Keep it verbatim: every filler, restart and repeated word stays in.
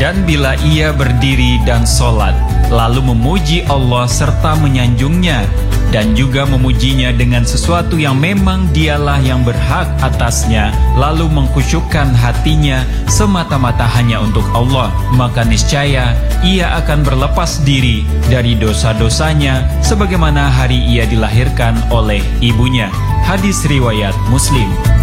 Dan bila ia berdiri dan sholat, lalu memuji Allah serta menyanjungnya, dan juga memujinya dengan sesuatu yang memang dialah yang berhak atasnya, lalu mengkhusyukkan hatinya semata-mata hanya untuk Allah, maka niscaya ia akan berlepas diri dari dosa-dosanya sebagaimana hari ia dilahirkan oleh ibunya. Hadis riwayat Muslim.